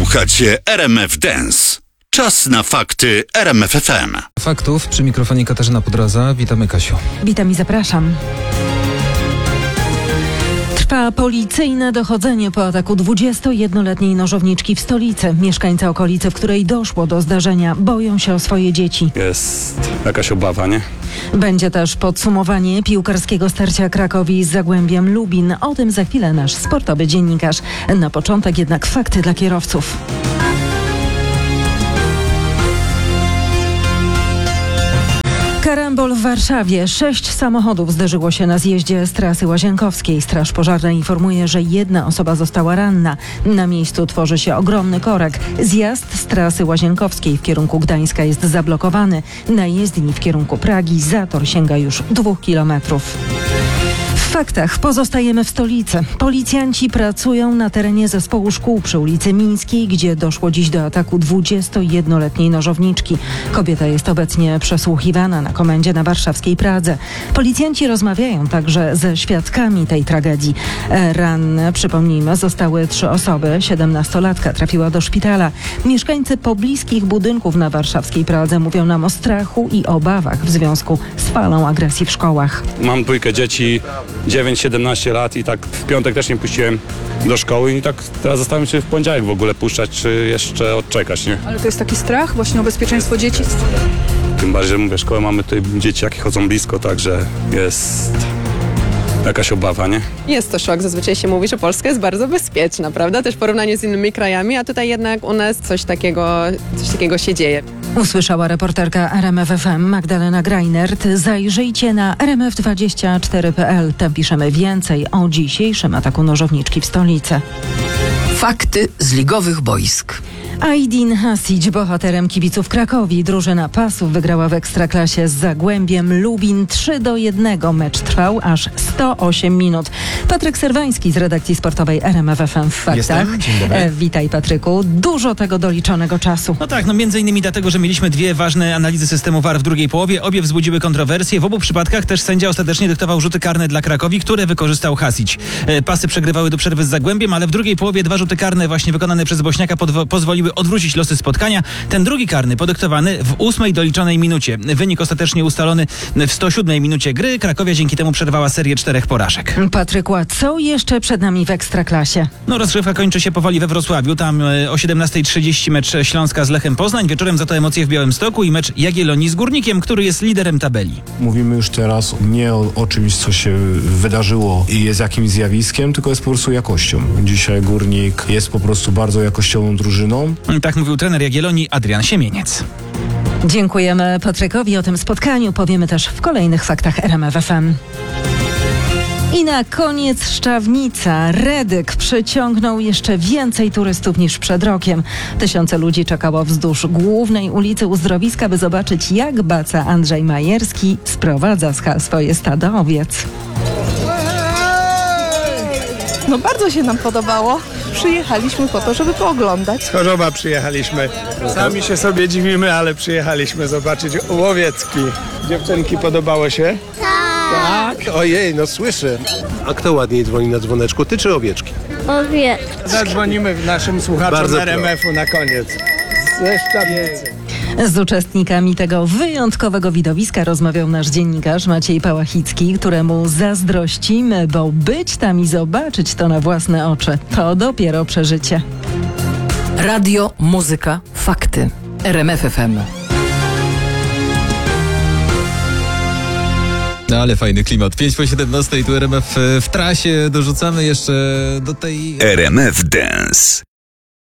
Słuchacie RMF Dance. Czas na fakty RMF FM. Faktów przy mikrofonie Katarzyna Podroza. Witamy, Kasiu. Witam i zapraszam. Trwa policyjne dochodzenie po ataku 21-letniej nożowniczki w stolicy. Mieszkańcy okolicy, w której doszło do zdarzenia, boją się o swoje dzieci. Jest jakaś obawa, nie? Będzie też podsumowanie piłkarskiego starcia Krakowi z Zagłębiem Lubin. O tym za chwilę nasz sportowy dziennikarz. Na początek jednak fakty dla kierowców. Karambol w Warszawie. 6 samochodów zderzyło się na zjeździe z trasy Łazienkowskiej. Straż pożarna informuje, że jedna osoba została ranna. Na miejscu tworzy się ogromny korek. Zjazd z trasy Łazienkowskiej w kierunku Gdańska jest zablokowany. Na jezdni w kierunku Pragi zator sięga już 2 kilometrów. W faktach pozostajemy w stolicy. Policjanci pracują na terenie zespołu szkół przy ulicy Mińskiej, gdzie doszło dziś do ataku 21-letniej nożowniczki. Kobieta jest obecnie przesłuchiwana na komendzie na warszawskiej Pradze. Policjanci rozmawiają także ze świadkami tej tragedii. Ranne, przypomnijmy, zostały 3 osoby. 17-latka trafiła do szpitala. Mieszkańcy pobliskich budynków na warszawskiej Pradze mówią nam o strachu i obawach w związku z falą agresji w szkołach. Mam 2 dzieci, 9-17 lat i tak w piątek też nie puściłem do szkoły i tak teraz zastanawiam się w poniedziałek w ogóle puszczać, czy jeszcze odczekać, nie? Ale to jest taki strach właśnie o bezpieczeństwo dzieci? Tym bardziej, że mówię, szkołę mamy tutaj dzieci, jakie chodzą blisko, także jest jakaś obawa, nie? Jest to szok. Zazwyczaj się mówi, że Polska jest bardzo bezpieczna, prawda? Też w porównaniu z innymi krajami, a tutaj jednak u nas coś takiego się dzieje. Usłyszała reporterka RMF FM Magdalena Greinert. Zajrzyjcie na rmf24.pl. Tam piszemy więcej o dzisiejszym ataku nożowniczki w stolicy. Fakty z ligowych boisk. Aydin Hasić, bohaterem kibiców Krakowi. Drużyna Pasów wygrała w Ekstraklasie z Zagłębiem Lubin 3-1. Mecz trwał aż 108 minut. Patryk Serwański z redakcji sportowej RMF FM w Faktach. Jestem. Dzień dobry. Witaj, Patryku. Dużo tego doliczonego czasu. No tak, między innymi dlatego, że mieliśmy 2 ważne analizy systemu VAR w drugiej połowie. Obie wzbudziły kontrowersje. W obu przypadkach też sędzia ostatecznie dyktował rzuty karne dla Krakowi, które wykorzystał Hasić. Pasy przegrywały do przerwy z Zagłębiem, ale w drugiej połowie 2 rzuty karne właśnie wykonane przez Bośniaka pozwoliły odwrócić losy spotkania. Ten drugi karny podyktowany w 8 doliczonej minucie. Wynik ostatecznie ustalony w 107 minucie gry. Krakowia dzięki temu przerwała serię 4 porażek. Patryku, a co jeszcze przed nami w Ekstraklasie? Rozgrywka kończy się powoli we Wrocławiu. Tam o 17:30 mecz Śląska z Lechem Poznań. Wieczorem za to emocje w Białymstoku i mecz Jagiellonii z Górnikiem, który jest liderem tabeli. Mówimy już teraz nie o czymś, co się wydarzyło i jest jakimś zjawiskiem, tylko jest po prostu jakością. Dzisiaj Górnik jest po prostu bardzo jakościową drużyną. Tak mówił trener Jagiellonii Adrian Siemieniec. Dziękujemy Patrykowi. O tym spotkaniu powiemy też w kolejnych faktach RMF FM. I na koniec Szczawnica. Redyk przyciągnął jeszcze więcej turystów niż przed rokiem. Tysiące ludzi czekało wzdłuż głównej ulicy Uzdrowiska, by zobaczyć, jak baca Andrzej Majerski sprowadza swoje stada owiec. No bardzo się nam podobało. Przyjechaliśmy po to, żeby pooglądać. Z Chorzowa przyjechaliśmy. Sami się sobie dziwimy, ale przyjechaliśmy zobaczyć łowiecki. Dziewczynki, podobało się? Tak. Ojej, no słyszę. A kto ładniej dzwoni na dzwoneczku, ty czy owieczki? Owiecki. Zadzwonimy w naszym słuchaczom RMF-u na koniec. Ze Szczawnicy. Z uczestnikami tego wyjątkowego widowiska rozmawiał nasz dziennikarz Maciej Pałachicki, któremu zazdrościmy, bo być tam i zobaczyć to na własne oczy to dopiero przeżycie. Radio, muzyka, fakty. RMF FM. No ale fajny klimat. 5:17 tu RMF w trasie. Dorzucamy jeszcze do tej... RMF Dance.